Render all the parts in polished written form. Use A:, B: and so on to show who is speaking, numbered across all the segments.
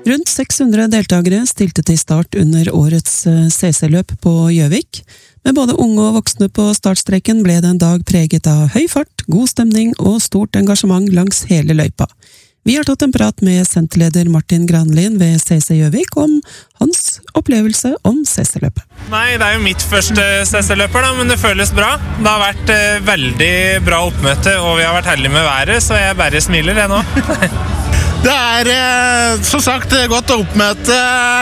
A: Rundt 600 deltagere stilte til start under årets CC-løp på Gjøvik. Med både unge og voksne på startstreken ble det en dag preget av høy fart, god stemning og stort engasjement langs hele løypa. Vi har tatt en prat med senterleder Martin Granlin ved CC Gjøvik om hans opplevelse om CC-løpet.
B: Nei, det er jo mitt første CC-løper da, men det føles bra. Det har vært veldig bra oppmøte, og vi har vært heldige med været, så jeg bare smiler jeg nå.
C: Det er som sagt godt oppmøte,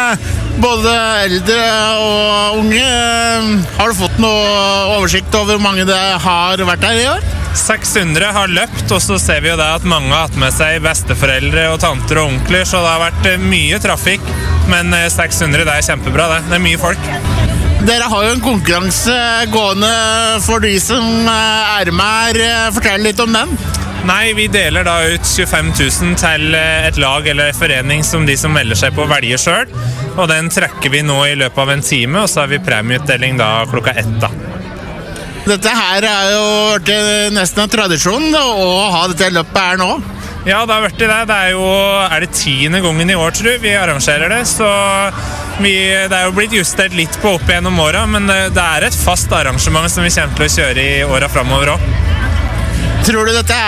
C: både eldre og unge. Har du fått noe oversikt over hvor mange det har vært her i år?
B: 600 har løpt, og så ser vi jo det at mange har hatt med seg besteforeldre og tanter og onkler, så det har vært mye trafikk, men 600 det er kjempebra det. Det er mye folk.
C: Dere har jo en konkurranse gående for de som er med her. Fortell litt om den.
B: Nei, vi deler da ut 25 000 til et lag eller forening som de som melder seg på velger selv, og den trekker vi nå i løpet av en time, og så har vi premieutdeling da klokka 1 da.
C: Dette her er jo nesten en tradisjon å ha dette løpet her nå.
B: Ja, det har vært det. Det er det 10. gangen i år, tror jeg, vi arrangerer det. Så det er jo blitt justert litt på opp gjennom året, men det er et fast arrangement som vi kommer til å kjøre i årene fremover også.
C: Tror du dette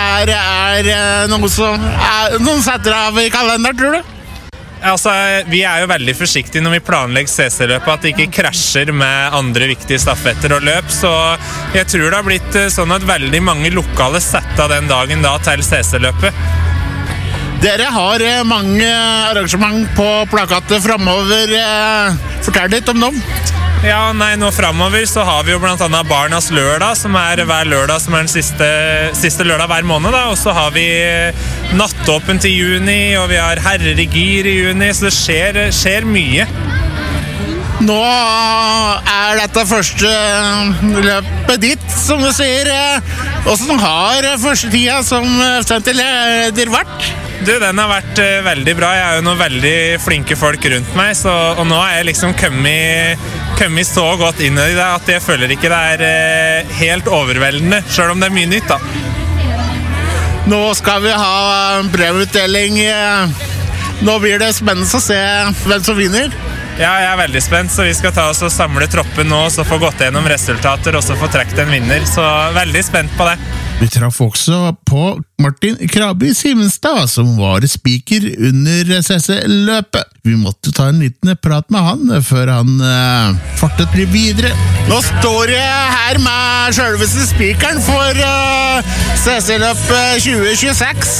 C: er noe som noen setter av i kalender, tror du?
B: Altså, vi er jo veldig forsiktige når vi planlegger CC-løpet, at det ikke krasjer med andre viktige stafetter og løp, så jeg tror det har blitt sånn at veldig mange lokale setter den dagen da til CC-løpet.
C: Dere har mange arrangement på plakatet fremover. Fortell litt om dem.
B: Ja, nei, nå fremover så har vi jo blant annet Barnas lørdag, som er hver lørdag som er den siste lørdag hver måned da, og så har vi nattåpent i juni, og vi har herrer i gir i juni, så det skjer mye.
C: Nå er dette første løpet ditt, som du sier. Hvordan har første tida som senterleder vært?
B: Den har vært veldig bra. Jeg er jo noen veldig flinke folk rundt meg, og nå har jeg liksom kommet så godt inn i det at jeg føler ikke det er helt overveldende, selv om det er mye nytt da.
C: Nå skal vi ha brevutdeling. Nå blir det spennende å se hvem som vinner.
B: Ja, jeg er veldig spent, så vi skal ta oss og samle troppen nå, så få gått gjennom resultater, og så få trekt en vinner, så veldig spent på det.
C: Vi traff også på Martin Krabi Simenstad, som var speaker under CC-løpet. Vi måtte ta en liten prat med han før han fartet litt videre. Nå står jeg her med selveste speakeren for CC-løpet 2026.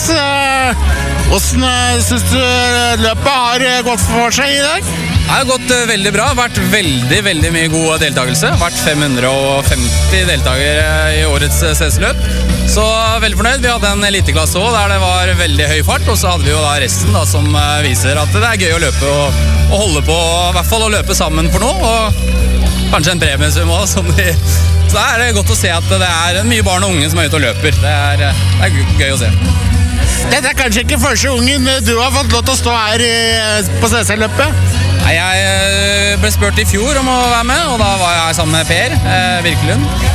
C: Hvordan synes du løpet har gått for seg i dag?
D: Det har gått veldig bra. Det har vært veldig mye god deltakelse. Det har vært 550 deltakere i årets CC-løp. Så veldig fornøyd. Vi hadde en eliteklasse også, der det var veldig høy fart, og så hadde vi jo da resten da, som viser at det er gøy å løpe og holde på, i hvert fall å løpe sammen for noe, og kanskje en premiesum også. Så da er det godt å se at det er mye barn og unge som er ute og løper. Det er gøy å se.
C: Dette er kanskje ikke første ungen du har fått lov til å stå her på CC-løpet?
D: Nei, jeg ble spurt i fjor om å være med, og da var jeg sammen med Per Virkelund.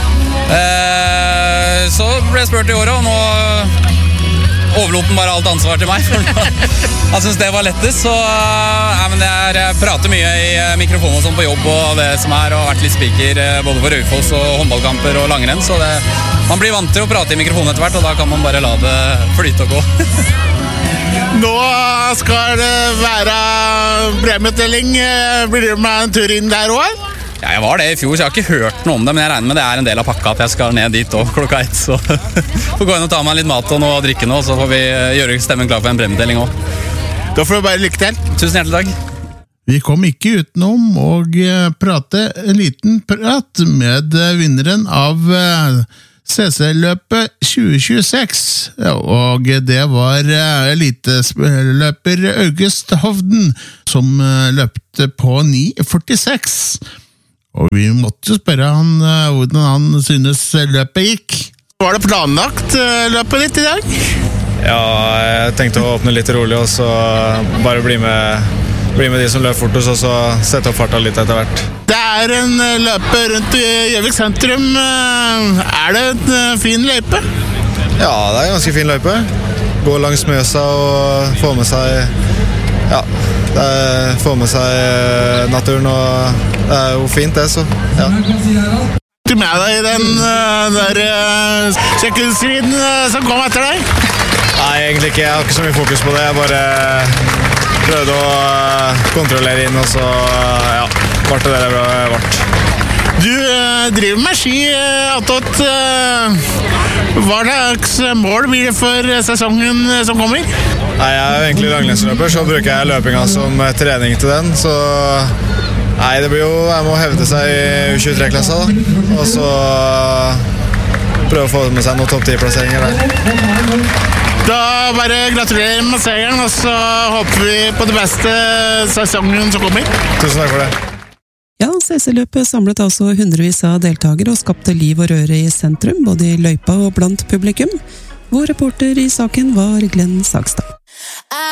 D: Så ble jeg spurt i året, og nå overlot den bare alt ansvar til meg. Han synes det var lettest, så jeg prater mye i mikrofonen og sånn på jobb og det som er, og har vært litt speaker både for Raufoss og håndballkamper og langrenn, så man blir vant til å prate i mikrofonen etter hvert, og da kan man bare la det flyte og gå.
C: Nå skal det være premieutdeling. Blir du med en tur inn der også?
D: Ja, jeg var det i fjor, så jeg har ikke hørt noe om det, men jeg regner med det er en del av pakka at jeg skal ned dit også klokka 1, så får gå inn og ta meg litt mat og noe å drikke nå, så får vi gjøre stemmen klar for en premieutdeling også.
C: Da får vi bare lykke til.
D: Tusen hjertelig takk.
C: Vi kom ikke utenom å prate en liten prat med vinneren av CC-løpet 2026, og det var eliteløper August Hovden som løpte på 9:46. Og vi måtte jo spørre han hvordan han synes løpet gikk. Var det planlagt løpet ditt i dag?
E: Ja, jeg tenkte å åpne litt rolig, og så bare bli med de som løp fortest, og så sette opp farta litt etter hvert.
C: Det er en løpe rundt i Gjøvik sentrum. Er det en fin løype?
E: Ja, det er en ganske fin løype. Gå langs Mjøsa og få med seg Få med seg naturen, og det jo fint det, så ja.
C: Du med deg i den der sekundstriden som kom etter deg?
E: Nei, egentlig ikke. Jeg har ikke så mye fokus på det. Jeg bare prøvde å kontrollere inn, og så ja, ble det ble.
C: Du driver med ski, Attot. Hva slags mål blir det for sesongen som kommer?
E: Nei, jeg jo egentlig langløpsløper, så bruker jeg løpinga som trening til den, så nei, det blir jo, jeg må hevde seg i U23-klassa da, og så prøve å få med seg noen topp 10-plasseringer der.
C: Da bare gratulerer med seieren, og så håper vi på det beste sesongen som kommer.
E: Tusen takk for det.
A: Ja, CC-løpet samlet altså hundrevis av deltagere og skapte liv og røre i sentrum, både i løypa og blant publikum. Vår reporter i saken var Glenn Sagstad.